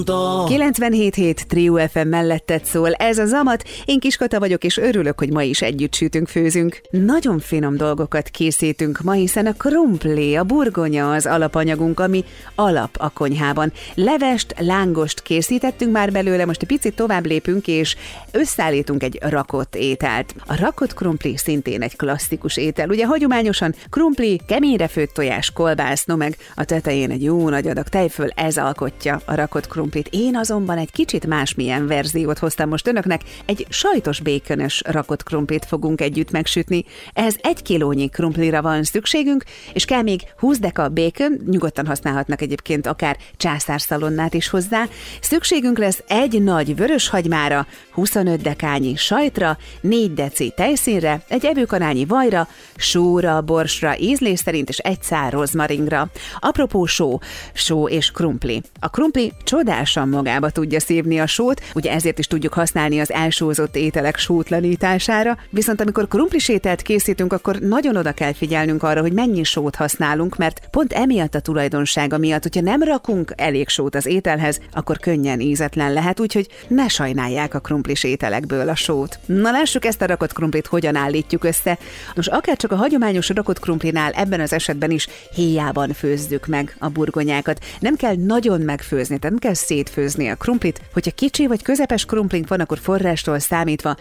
97.7 Trio FM melletted szól, ez a Zamat, én Kiskata vagyok, és örülök, hogy ma is együtt sütünk, főzünk. Nagyon finom dolgokat készítünk ma, hiszen a krumpli, a burgonya az alapanyagunk, ami alap a konyhában. Levest, lángost készítettünk már belőle, most egy picit tovább lépünk, és összeállítunk egy rakott ételt. A rakott krumpli szintén egy klasszikus étel. Ugye hagyományosan krumpli, keményre főtt tojás, kolbász, no meg a tetején egy jó nagy adag tejföl, ez alkotja a rakott krumplit. Én azonban egy kicsit másmilyen verziót hoztam most önöknek, egy sajtos békönös rakott krumplit fogunk együtt megsütni. Ehhez 1 kilónyi krumplira van szükségünk, és kell még 20 deka békön, nyugodtan használhatnak egyébként akár császárszalonnát is hozzá. Szükségünk lesz egy nagy vöröshagymára, 25 dekányi sajtra, 4 deci tejszínre, egy evőkanálnyi vajra, sóra, borsra, ízlés szerint, és 1 szál rozmaringra. Apropó só és krumpli. A krumpli csodásan magába tudja szívni a sót, ugye ezért is tudjuk használni az elsózott ételek sótlanítására, viszont amikor krumplis ételt készítünk, akkor nagyon oda kell figyelnünk arra, hogy mennyi sót használunk, mert pont emiatt a tulajdonsága miatt, hogyha nem rakunk elég sót az ételhez, akkor könnyen ízetlen lehet, úgyhogy ne sajnálják a krumplis ételekből a sót. Na lássuk ezt a rakott krumplit hogyan állítjuk össze. Most akárcsak a hagyományos rakott krumplinál ebben az esetben is héjában főzzük meg a burgonyákat. Nem kell nagyon megfőzni, tehát nem kell szétfőzni a krumplit. Hogyha kicsi vagy közepes krumplink van, akkor forrástól számítva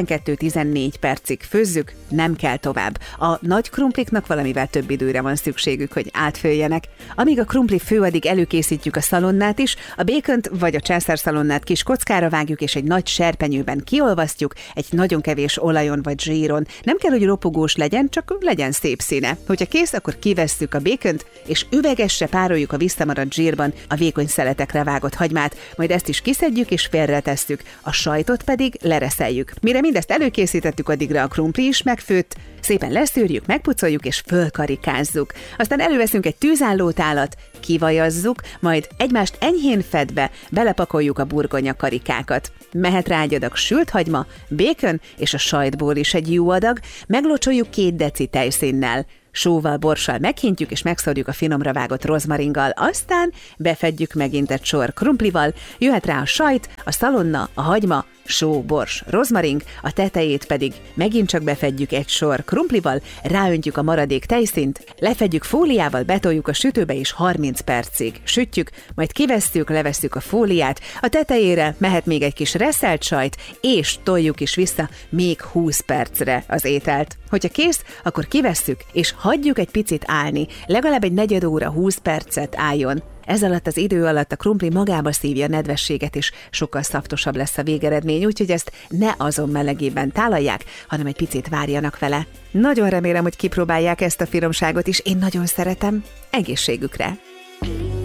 12-14 percig főzzük, nem kell tovább. A nagy krumpliknak valamivel több időre van szükségük, hogy átfőjjenek. Amíg a krumpli fő, addig előkészítjük a szalonnát is, a békönt vagy a császárszalonnát kis kockára vágjuk, és egy nagy serpenyőben kiolvasztjuk, egy nagyon kevés olajon vagy zsíron. Nem kell, hogy ropogós legyen, csak legyen szép színe. Hogyha kész, akkor kivesszük a békönt, és üvegesre pároljuk a visszamaradt zsírban a vékony szeletekre vágott hagymát, majd ezt is kiszedjük és félretesszük, a sajtot pedig lereszeljük. Mire mindezt előkészítettük, addigra a krumpli is megfőtt, szépen leszűrjük, megpucoljuk és fölkarikázzuk. Aztán előveszünk egy tűzállótálat, kivajazzuk, majd egymást enyhén fedve belepakoljuk a burgonya karikákat. Mehet rá egy adag sült hagyma, békön és a sajtból is egy jó adag, meglocsoljuk 2 deci tejszínnel. Sóval, borssal meghintjük és megszórjuk a finomra vágott rozmaringgal, aztán befedjük megint egy sor krumplival, jöhet rá a sajt, a szalonna, a hagyma, só, bors, rozmaring, a tetejét pedig megint csak befedjük egy sor krumplival, ráöntjük a maradék tejszínt, lefedjük fóliával, betoljuk a sütőbe és 30 percig sütjük, majd kivesszük, levesszük a fóliát, a tetejére mehet még egy kis reszelt sajt, és toljuk is vissza még 20 percre az ételt. Hogyha kész, akkor kivesszük, és hagyjuk egy picit állni, legalább egy negyed óra, 20 percet álljon. Ez alatt az idő alatt a krumpli magába szívja a nedvességet, és sokkal szaftosabb lesz a végeredmény, úgyhogy ezt ne azon melegében tálalják, hanem egy picit várjanak vele. Nagyon remélem, hogy kipróbálják ezt a finomságot is, én nagyon szeretem. Egészségükre!